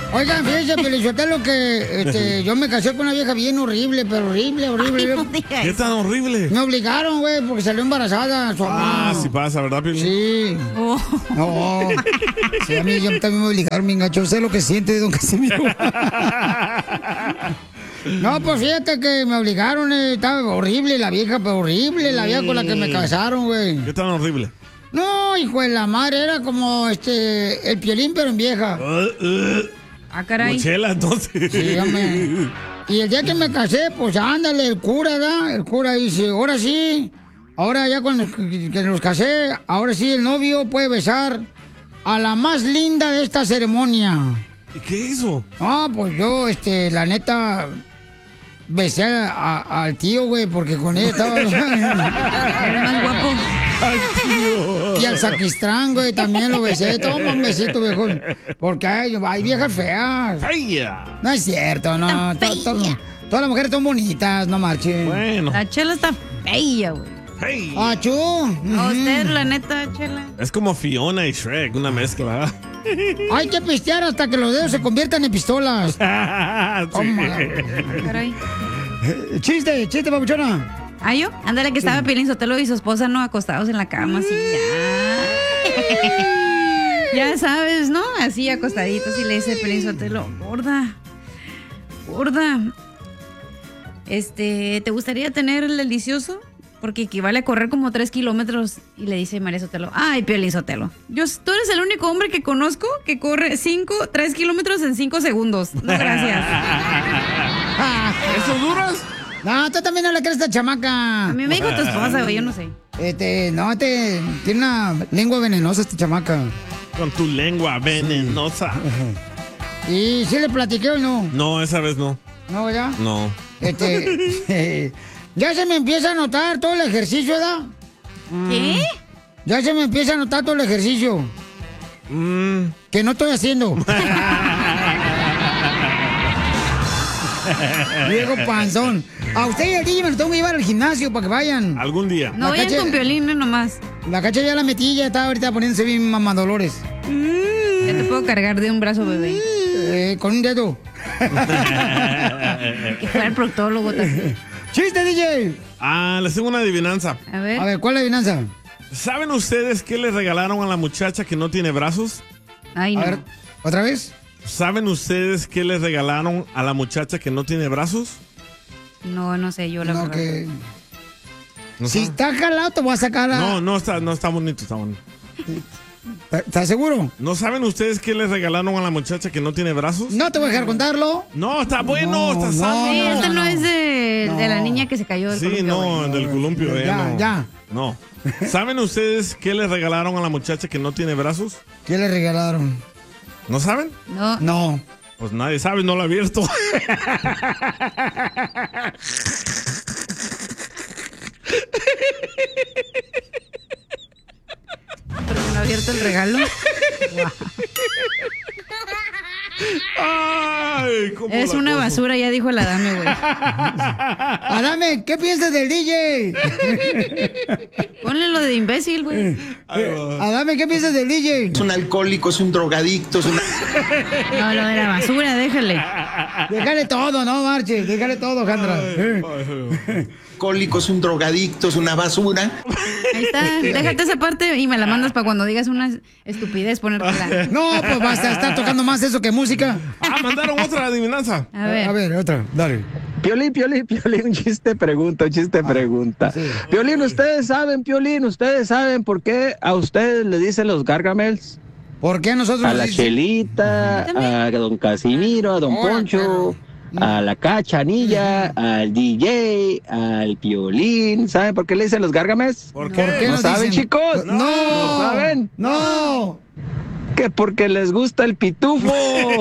Oigan, fíjense, Pelizotelo, que yo me casé con una vieja bien horrible, pero horrible. Ay, ¿qué tan horrible? Me obligaron, güey, porque salió embarazada su mamá. Sí pasa, ¿verdad, Piolín? Sí. No. Sí, a mí yo también me obligaron, mi engacho. Sé lo que siente, don Casimiro. No, pues fíjate que me obligaron, estaba horrible la vieja, pero horrible la vieja con la que me casaron, güey. ¿Qué tan horrible? No, hijo de la madre, era como el Piolín, pero en vieja. Ah, caray. Mochela, entonces. Sí, hombre. Y el día que me casé, pues ándale, el cura, ¿verdad? El cura dice, ahora sí, ahora ya cuando que nos casé, ahora sí el novio puede besar a la más linda de esta ceremonia. ¿Y qué hizo? Ah, pues yo, la neta, besé al tío, güey, porque con él estaba... Era más guapo. Ay, tío. Y al sacristán, güey, también lo besé. Toma un besito, viejo. Porque hay viejas feas. ¡Fea! No es cierto, no. Todas las mujeres son bonitas, no marchen. Bueno. La Chela está fea, güey. Hey. ¡Achú! A usted, la neta, Chela. Es como Fiona y Shrek, una mezcla. Hay que pistear hasta que los dedos se conviertan en pistolas. Sí. Caray. Chiste, papuchona. ¿Ah, yo? Ándale, que estaba Piolín Sotelo y su esposa, ¿no? Acostados en la cama, así, ya. Ya sabes, ¿no? Así, acostaditos, y le dice Piolín Sotelo, gorda, ¿te gustaría tener el delicioso? Porque equivale a correr como 3 kilómetros. Y le dice María Sotelo, ay, Piolín Sotelo, tú eres el único hombre que conozco que corre 3 kilómetros en 5 segundos. No, gracias. ¿Eso duras? No, tú también no le crees a esta chamaca. A mí me dijo tu esposa, güey, yo no sé. Tiene una lengua venenosa esta chamaca. Con tu lengua venenosa. ¿Y si le platiqué o no? No, esa vez no. ¿No, verdad? No. Ya se me empieza a notar todo el ejercicio, ¿verdad? ¿Qué? Ya se me empieza a notar todo el ejercicio. Que no estoy haciendo. Viejo panzón. A usted y al DJ me lo tengo que llevar al gimnasio para que vayan. Algún día. No vayan con Piolín, no nomás. La Cacha ya la metí, ya está ahorita poniéndose bien mamadolores. Ya te puedo cargar de un brazo, bebé. Con un dedo. Que fuera el proctólogo también. ¡Chiste, DJ! Les tengo una adivinanza. A ver. A ver, ¿cuál es la adivinanza? ¿Saben ustedes qué le regalaron a la muchacha que no tiene brazos? Ay, no. A ver, ¿otra vez? ¿Saben ustedes qué le regalaron a la muchacha que no tiene brazos? No sé, yo la verdad. Que... No si está jalado, te voy a sacar a... No está bonito, está bonito. ¿Estás seguro? ¿No saben ustedes qué le regalaron a la muchacha que no tiene brazos? No te voy a dejar contarlo. No, está bueno, está sano. Sí, este no es de la niña que se cayó del columpio. Sí, no, del columpio. Ya. No. ¿Saben ustedes qué le regalaron a la muchacha que no tiene brazos? ¿Qué le regalaron? ¿No saben? No. Pues nadie sabe, no lo ha abierto. Pero no ha abierto el regalo. Ay, es una basura, ya dijo el Adame, güey. Adame, ¿qué piensas del DJ? Ponle lo de imbécil, güey. Adame, ¿qué piensas del DJ? Es un alcohólico, es un drogadicto, es una... No, lo de la basura, déjale. Déjale todo, no marches, déjale todo, Jandra. Alcohólico, es un drogadicto, es una basura. Ahí está, déjate esa parte y me la mandas para cuando digas una estupidez ponértela. No, pues basta, estar tocando más eso que música. Mandaron otra adivinanza. A ver, otra, dale. Piolín, un chiste pregunta. Sí. Piolín, ustedes saben por qué a ustedes le dicen los Gargamels. ¿Por qué a nosotros a la Chelita, a don Casimiro, a don Poncho, a la Cachanilla, al DJ, al Piolín? ¿Saben por qué le dicen los Gargamels? ¿Por qué? ¿No saben, chicos? No. ¿Saben? No. Que porque les gusta el pitufo.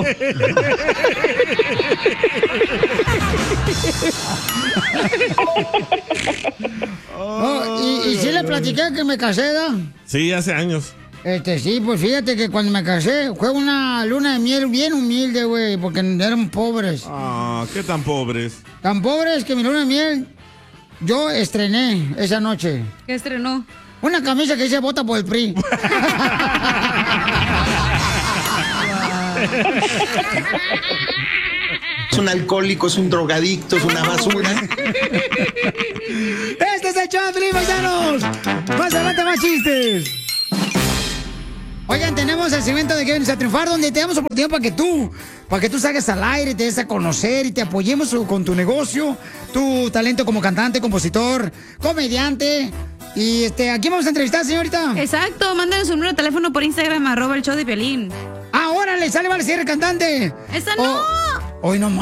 Y sí le platiqué que me casé, ¿da? Sí, hace años. Sí, pues fíjate que cuando me casé fue una luna de miel bien humilde, güey, porque eran pobres. ¿Qué tan pobres? Tan pobres que mi luna de miel yo estrené esa noche. ¿Qué estrenó? Una camisa que dice vota por el PRI. Es un alcohólico, es un drogadicto, es una basura. Este es el show de Piolín, paisanos. Más adelante, más chistes. Oigan, tenemos el segmento de Que Vienes a Triunfar, donde te damos oportunidad para que tú salgas al aire, te des a conocer y te apoyemos con tu negocio, tu talento como cantante, compositor, comediante. Y ¿a quién vamos a entrevistar, señorita? Exacto, mándanos un número de teléfono por Instagram, @el show de Piolín. Ah, órale, sale, vale, si eres cantante. ¡Esa no! Hoy no